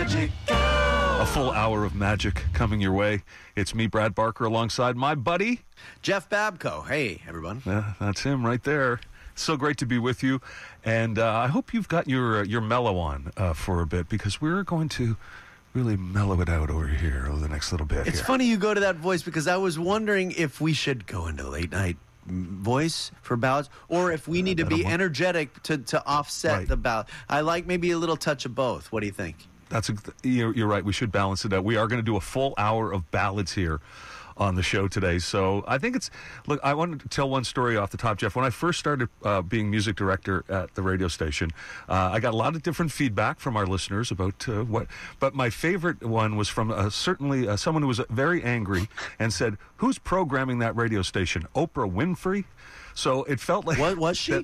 A full hour of magic coming your way. It's me, Brad Barker, alongside my buddy Jeff Babko. Hey, everyone. That's him right there. So great to be with you, and I hope you've got your mellow on for a bit, because we're going to really mellow it out over here over the next little bit. It's funny you go to that voice, because I was wondering if we should go into late night voice for ballads, or if we need to be energetic to offset the ballad. I like maybe a little touch of both. What do you think? You're right. We should balance it out. We are going to do a full hour of ballads here on the show today. So I think look, I wanted to tell one story off the top, Jeff. When I first started being music director at the radio station, I got a lot of different feedback from our listeners about but my favorite one was from certainly someone who was very angry and said, "Who's programming that radio station? Oprah Winfrey?" So it felt like... What was she?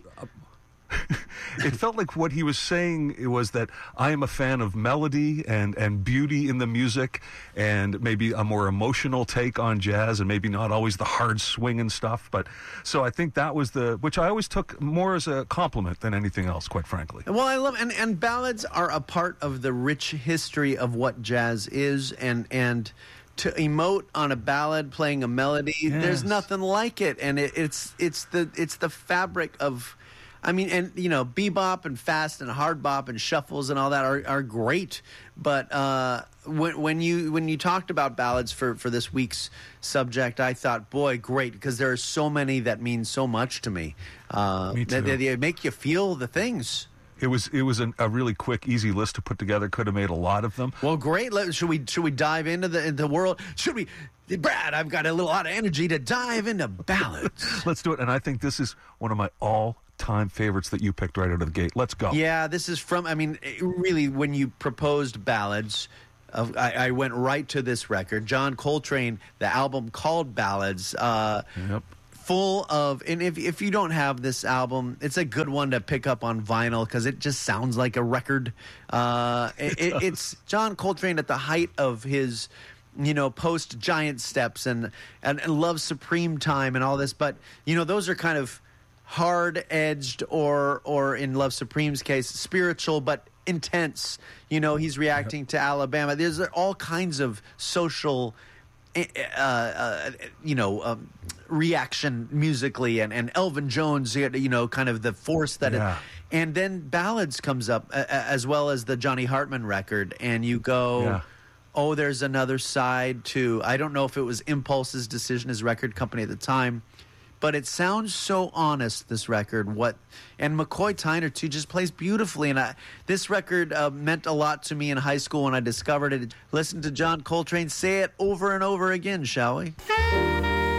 It felt like what he was saying was that I am a fan of melody and beauty in the music, and maybe a more emotional take on jazz, and maybe not always the hard swing and stuff. But so I think that was which I always took more as a compliment than anything else, quite frankly. Well, I love and ballads are a part of the rich history of what jazz is, and to emote on a ballad playing a melody, there's nothing like it, and it's the fabric of. I mean, and bebop and fast and hard bop and shuffles and all that are great. But when you talked about ballads for this week's subject, I thought, boy, great, because there are so many that mean so much to me. Me too. They make you feel the things. It was a really quick, easy list to put together. Could have made a lot of them. Well, great. Should we dive into the world? Should we? Brad, I've got a lot of energy to dive into ballads. Let's do it. And I think this is one of my all-time favorites that you picked right out of the gate. Let's go. Yeah, this is really, when you proposed ballads, I went right to this record. John Coltrane, the album called Ballads. Yep. Full of, and if you don't have this album, it's a good one to pick up on vinyl, because it just sounds like a record. It's John Coltrane at the height of his, post Giant Steps and Love Supreme time and all this. But those are kind of hard-edged, or in Love Supreme's case, spiritual but intense. He's reacting to Alabama. There's all kinds of social reaction musically, and Elvin Jones, kind of the force that and then Ballads comes up, as well as the Johnny Hartman record, and you go, oh, there's another side to, I don't know if it was Impulse's decision, his record company at the time, but it sounds so honest, this record. And McCoy Tyner, too, just plays beautifully. And this record meant a lot to me in high school when I discovered it. Listen to John Coltrane say it over and over again, shall we?